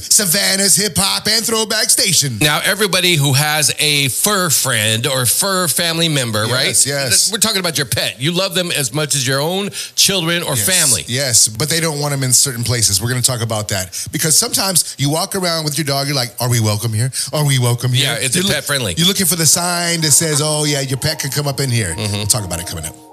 Savannah's hip hop and throwback station. Now, everybody who has a fur friend or fur family member, right? Yes. We're talking about your pet. You love them as much as your own children or family. Yes, but they don't want them in certain places. We're going to talk about that. Because sometimes you walk around with your dog, you're like, are we welcome here? Are we welcome here? Yeah, it's pet friendly. You're looking for the sign that says, oh, yeah, your pet can come up in here. We'll talk about it coming up.